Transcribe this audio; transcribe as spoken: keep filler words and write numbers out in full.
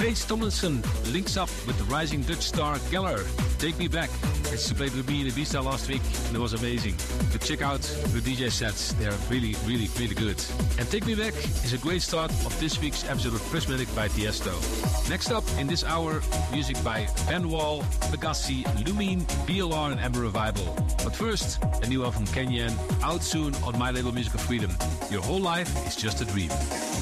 Paige Tomlinson links up with the rising Dutch star Geller. Take Me Back. She played with me in Ibiza last week and it was amazing. But check out her D J sets. They're really, really, really good. And Take Me Back is a great start of this week's episode of Prismatic by Tiesto. Next up in this hour, music by Ben Wall, Pegassi, Lumine, B L R and Amber Revival. But first, a new album from Kenyan, out soon on my label Musical Freedom. Your whole life is just a dream.